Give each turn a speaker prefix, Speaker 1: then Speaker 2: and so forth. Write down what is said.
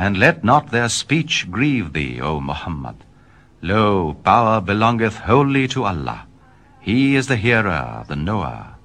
Speaker 1: And let not their speech grieve thee, O Muhammad. Lo, power belongeth wholly to Allah. He is the hearer, the knower.